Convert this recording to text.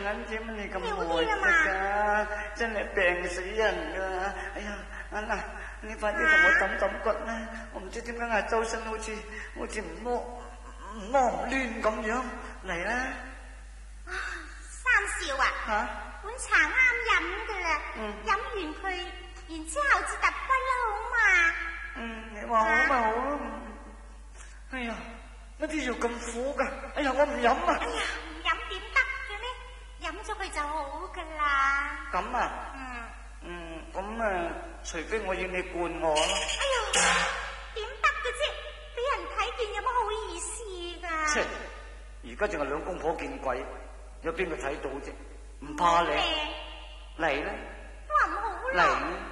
撚姐乜你咁愛㗎？真係病死人㗎！哎呀，嗱，你快啲同我揼揼骨啦！我唔知點解阿周身好似唔攣咁樣，嚟啦！ 三少啊，碗茶啱飲㗎啦，飲完佢，然之後至揼骨啦，好嘛？ 你話好咪好咯。哎呀，乜啲藥咁苦㗎？哎呀，我唔飲啊！ 哎呀，唔飲點得嘅呢？飲咗佢就好㗎啦。 咁啊？咁啊，除非我要你灌我咯。 哎呀，點得嘅啫？俾人睇見有乜好意思㗎？ 切！而家淨係兩公婆見鬼，有邊個睇到啫？唔怕你嚟啦！ 都話唔好啦。嚟。